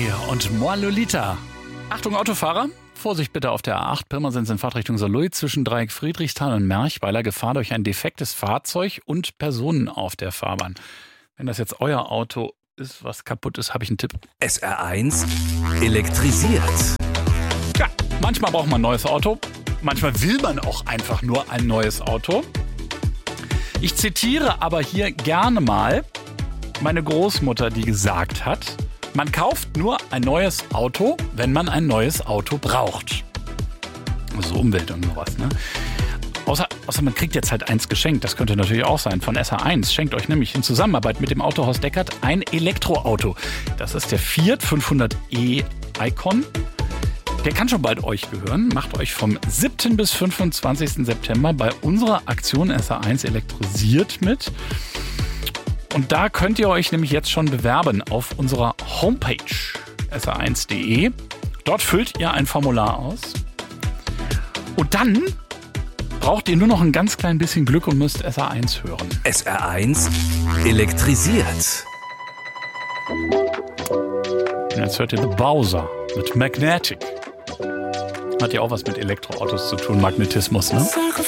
und Moi Lolita. Achtung Autofahrer, Vorsicht bitte auf der A8 Pirmasens in Fahrtrichtung Saarlouis zwischen Dreieck Friedrichsthal und Merchweiler. Gefahr durch ein defektes Fahrzeug und Personen auf der Fahrbahn. Wenn das jetzt euer Auto ist, was kaputt ist, habe ich einen Tipp. SR1 elektrisiert. Ja, manchmal braucht man ein neues Auto. Manchmal will man auch einfach nur ein neues Auto. Ich zitiere aber hier gerne mal meine Großmutter, die gesagt hat, man kauft nur ein neues Auto, wenn man ein neues Auto braucht. So Umwelt und sowas, ne? Außer man kriegt jetzt halt eins geschenkt. Das könnte natürlich auch sein. Von SR1 schenkt euch nämlich in Zusammenarbeit mit dem Autohaus Deckert ein Elektroauto. Das ist der Fiat 500e Icon. Der kann schon bald euch gehören. Macht euch vom 7. bis 25. September bei unserer Aktion SR1 elektrisiert mit. Und da könnt ihr euch nämlich jetzt schon bewerben auf unserer Homepage sr1.de. Dort füllt ihr ein Formular aus. Und dann braucht ihr nur noch ein ganz klein bisschen Glück und müsst SR1 hören. SR1 elektrisiert. Und jetzt hört ihr The Bowser mit Magnetic. Hat ja auch was mit Elektroautos zu tun, Magnetismus, ne?